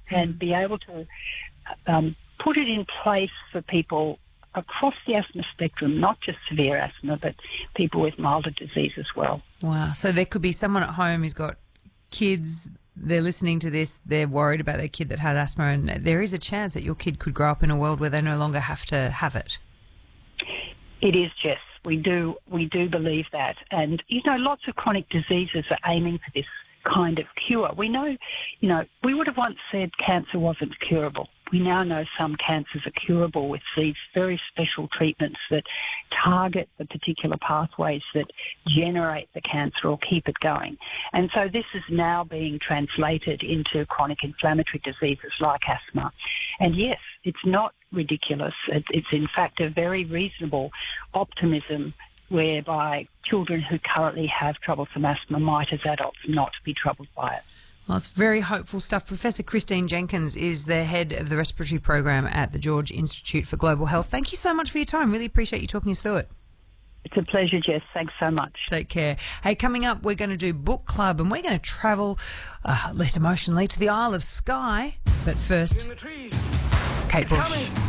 and be able to put it in place for people across the asthma spectrum, not just severe asthma, but people with milder disease as well. Wow. So there could be someone at home who's got kids, they're listening to this, they're worried about their kid that has asthma, and there is a chance that your kid could grow up in a world where they no longer have to have it. It is, Jess. We do believe that. And, lots of chronic diseases are aiming for this kind of cure. We know, we would have once said cancer wasn't curable. We now know some cancers are curable with these very special treatments that target the particular pathways that generate the cancer or keep it going. And so this is now being translated into chronic inflammatory diseases like asthma. And yes, it's not ridiculous. It's in fact a very reasonable optimism whereby children who currently have troublesome asthma might as adults not be troubled by it. Well, it's very hopeful stuff. Professor Christine Jenkins is the head of the respiratory program at the George Institute for Global Health. Thank you so much for your time. Really appreciate you talking us through it. It's a pleasure, Jess. Thanks so much. Take care. Hey, coming up, we're going to do book club and we're going to travel, less emotionally, to the Isle of Skye. But first, it's Kate Bush.